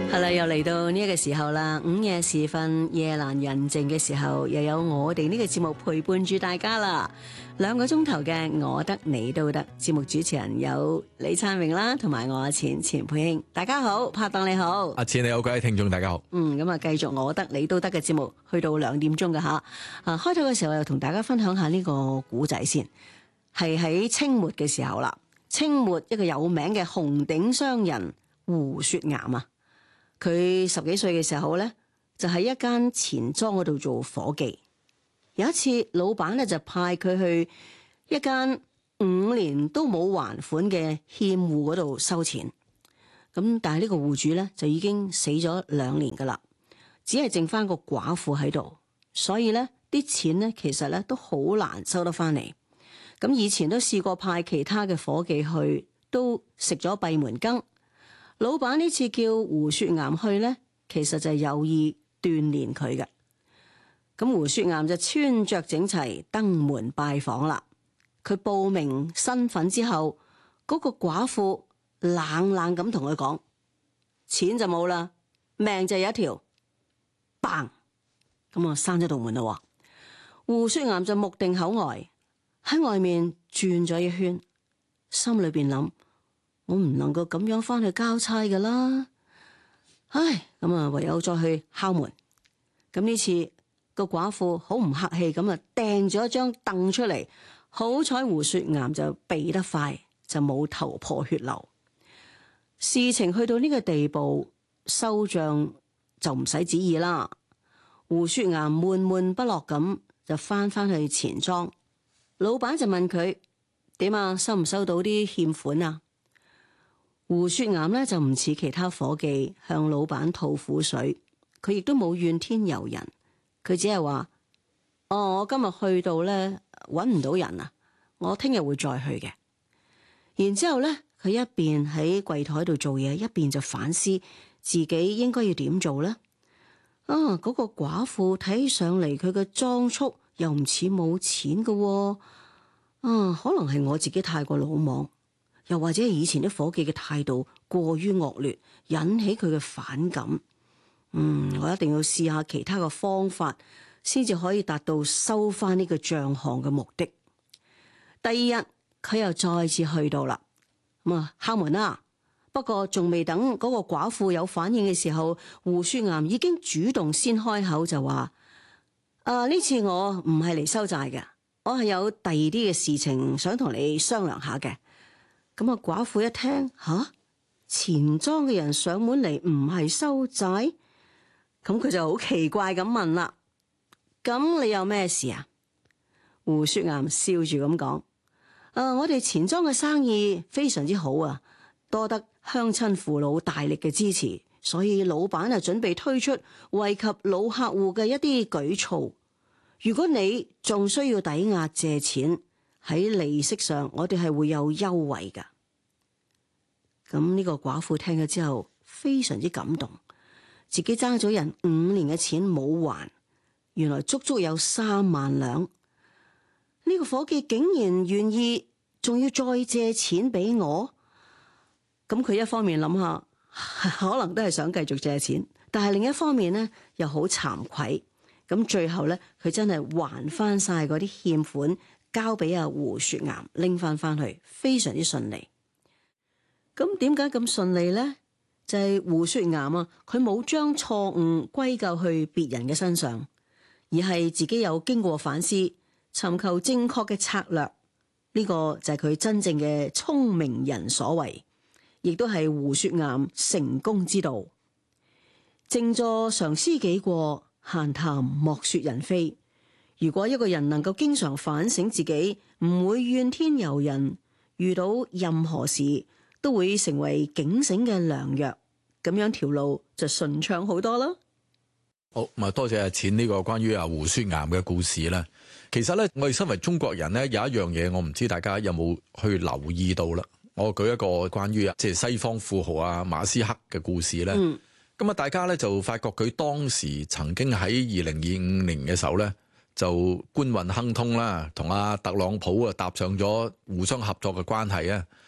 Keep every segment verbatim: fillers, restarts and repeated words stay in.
係啦，又嚟到呢一個時候啦，午夜時分，夜闌人靜嘅時候，又有我哋呢個節目陪伴住大家啦。兩個鐘頭嘅我得你都得，節目主持人有李燦榮啦，同埋我阿錢錢佩卿。大家好，拍檔你好， 阿錢你好，各位聽眾大家好。 嗯，咁啊，繼續我得你都得嘅節目，去到兩點鐘嘅吓。啊，開頭嘅時候又同大家分享下呢個古仔先，係喺清末嘅時候啦。清末一個有名嘅紅頂商人胡雪岩啊。佢十幾歲嘅時候咧，就喺一間錢莊嗰度做伙計。有一次，老闆咧就派佢去一間五年都冇還款嘅欠戶嗰度收錢。咁但係呢個戶主咧就已經死咗兩年噶啦，只係剩翻個寡婦喺度，所以咧啲錢咧其實咧都好難收得翻嚟。咁以前都試過派其他嘅伙計去，都食咗閉門羹。老闆呢次叫胡雪岩去呢，其實就係有意鍛煉佢嘅。咁胡雪岩就穿着整齊登門拜訪啦。佢報明身份之後，嗰個寡婦冷冷咁同佢講：錢就冇啦，命就有一條。嘭！咁啊，閂咗道門啦。胡雪岩就目定口呆，喺外面轉咗一圈，心裏邊諗：我唔能夠咁樣翻去交差噶啦，唉，咁啊唯有再去敲門。咁呢次個寡婦好唔客氣咁啊，掟咗一張凳出嚟。好彩胡雪岩就避得快，就冇頭破血流。事情去到呢個地步，收賬就唔使旨意啦。胡雪岩悶悶不樂咁就翻翻去錢莊，老闆就問佢：點啊？收唔收到啲欠款啊？胡雪岩咧就唔似其他伙計向老闆吐苦水，佢亦都冇怨天尤人，佢只係話：哦，我今日去到咧搵唔到人啊，我聽日會再去嘅。然之後咧，佢一邊喺櫃台度做嘢，一邊就反思自己應該要點做咧。啊，嗰個寡婦睇起上嚟，佢嘅裝束又唔似冇錢㗎喎，啊，可能係我自己太過魯莽。又或者係以前啲伙計嘅態度過於惡劣，引起佢嘅反感。嗯，我一定要試下其他嘅方法，先至可以達到收翻呢個賬項嘅目的。第二日佢又再次去到啦，咁啊敲門啦。不過仲未等嗰個寡婦有反應嘅時候，胡雪岩已經主動先開口就話：啊，呢次我唔係嚟收債嘅，我係有第二啲嘅事情想同你商量下嘅。咁啊，寡婦一聽吓，錢莊嘅人上門嚟唔係收債，咁佢就好奇怪咁問啦：咁你有咩事啊？胡雪岩笑住咁講：啊，我哋錢莊嘅生意非常之好啊，多得鄉親父老大力嘅支持，所以老闆啊準備推出惠及老客戶嘅一啲舉措。如果你仲需要抵押借錢，喺利息上，我哋係會有優惠噶。咁呢個寡婦聽咗之後，非常之感動，自己爭咗人五年嘅錢冇還，原來足足有三萬兩。呢個伙計竟然願意，仲要再借錢俾我。咁佢一方面諗下，可能都係想繼續借錢，但係另一方面呢，又好慚愧。咁最後呢，佢真係還翻晒嗰啲欠款。交俾阿胡雪岩拎翻翻去，非常之順利。咁點解咁順利呢？就係胡雪岩啊，佢冇將錯誤歸咎去別人嘅身上，而係自己有經過反思，尋求正確嘅策略。呢個就係佢真正嘅聰明人所為，亦都係胡雪岩成功之道。靜坐常思己過，閒談莫說人非。如果一個人能夠經常反省自己，唔會怨天尤人，遇到任何事都會成為警醒嘅良藥，咁樣條路就順暢好多啦。 好，咁啊，多謝阿錢呢個關於阿胡雪岩嘅故事啦。其實咧，我哋身為中國人咧，有一樣嘢我唔知大家有冇去留意到啦。我舉一個關於即係西方富豪啊馬斯克嘅故事咧。咁啊、嗯，大家咧就發覺佢當時曾經喺二零二五年嘅時候咧，就官運亨通啦，同阿特朗普啊搭上咗互相合作嘅關係啊。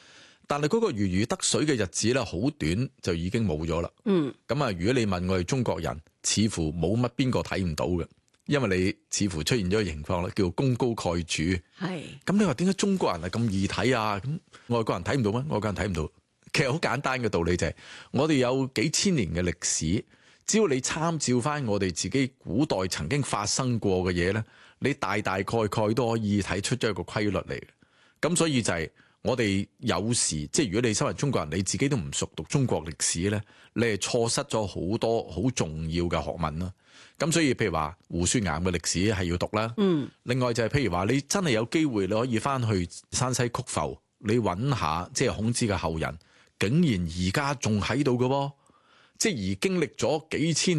但係嗰個如魚得水嘅日子咧，好短就已經冇咗啦。 嗯， 咁啊，如果你問我哋中國人，似乎冇乜邊個睇唔到嘅，因為你似乎出現咗個情況咧，叫功高蓋主。 係。 咁你話點解中國人係咁易睇啊？咁外國人睇唔到咩？外國人睇唔到。其實好簡單嘅道理就係、是，我哋有幾千年嘅歷史，只要你參照翻我哋自己古代曾經發生過嘅嘢咧，你大大概概都可以睇出咗一個規律嚟嘅。咁所以就係、是。我哋有時即係如果你身為中國人，你自己都唔熟讀中國歷史咧，你係錯失咗好多好重要嘅學問啦。咁所以譬如話胡雪岩嘅歷史係要讀啦。 嗯。另外就係譬如話你真係有機會你可以翻去山西曲阜，你揾下即係孔子嘅後人，竟然而家仲喺度嘅喎，即係而經歷咗幾千